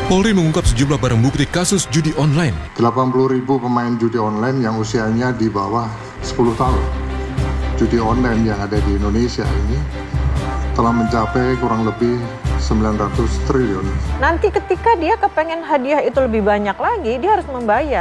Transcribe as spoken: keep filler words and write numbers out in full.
Polri mengungkap sejumlah barang bukti kasus judi online. delapan puluh ribu pemain judi online yang usianya di bawah sepuluh tahun. Judi online yang ada di Indonesia ini telah mencapai kurang lebih sembilan ratus triliun. Nanti ketika dia kepengen hadiah itu lebih banyak lagi, dia harus membayar.